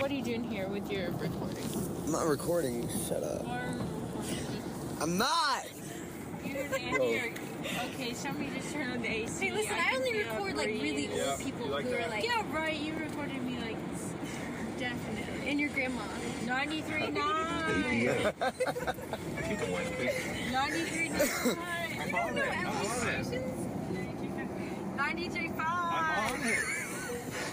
what are you doing here with your recording? I'm not recording. Shut up. I'm not! You're an idiot. Okay, somebody just turn on the AC. Hey, listen, I only record like really old people like who that? are like. Yeah, right. You recorded me like definitely. And your grandma. 93.9. Keep the white face. 93.9. You don't know LA stations? 93.5. I'm on it.